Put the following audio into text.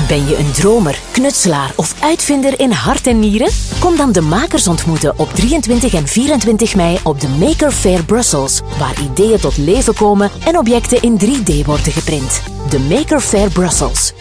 Ben je een dromer, knutselaar of uitvinder in hart en nieren? Kom dan de makers ontmoeten op 23 en 24 mei op de Maker Faire Brussels, waar ideeën tot leven komen en objecten in 3D worden geprint. De Maker Faire Brussels.